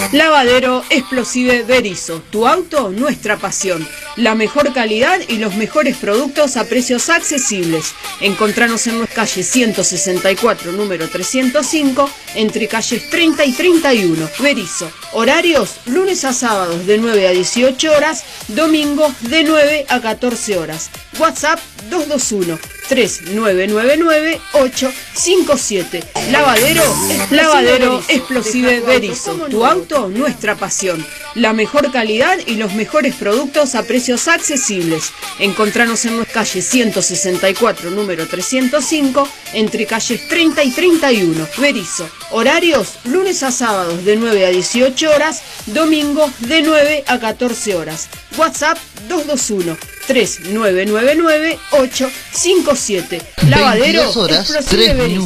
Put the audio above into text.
Lavadero Explosive Berisso, tu auto, nuestra pasión. La mejor calidad y los mejores productos a precios accesibles. Encontranos en nuestra calle 164, número 305, entre calles 30 y 31. Berisso. Horarios, lunes a sábados de 9 a 18 horas, domingos de 9 a 14 horas. WhatsApp 221-3999-857. Lavadero Explosive Berisso, tu auto, nuestra pasión. La mejor calidad y los mejores productos a precios accesibles. Encontranos en nuestra calle 164, número 305, entre calles 30 y 31. Berisso. Horarios, lunes a sábados de 9 a 18 horas, domingos de 9 a 14 horas. WhatsApp 221-3999-857. Lavadero Explosive Berisso.